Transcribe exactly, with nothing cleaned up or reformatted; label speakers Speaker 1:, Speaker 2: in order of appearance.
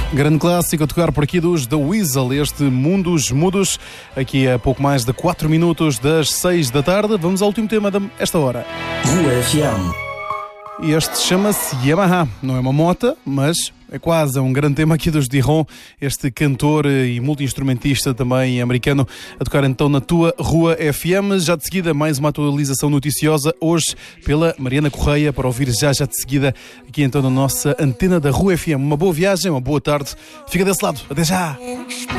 Speaker 1: Grande clássico a tocar por aqui dos The Weasel, este Mundos Mudos, aqui a pouco mais de quatro minutos das seis da tarde. Vamos ao último tema desta hora.
Speaker 2: Rua F M.
Speaker 1: E este chama-se Yamaha. Não é uma moto, mas é quase é um grande tema aqui dos Diron, este cantor e multi-instrumentista também americano, a tocar então na tua Rua F M. Já de seguida mais uma atualização noticiosa, hoje pela Mariana Correia, para ouvir já já de seguida aqui então na nossa antena da Rua F M. Uma boa viagem, uma boa tarde. Fica desse lado. Até já!